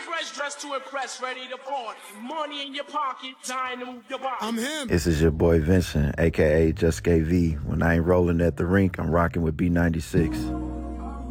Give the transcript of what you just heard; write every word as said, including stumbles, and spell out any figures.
fresh dressed to impress, ready to party. Money in your pocket, dying to move your body. I'm him. This is your boy Vincent, a k a. Just K V. When I ain't rolling at the rink, I'm rocking with B ninety-six.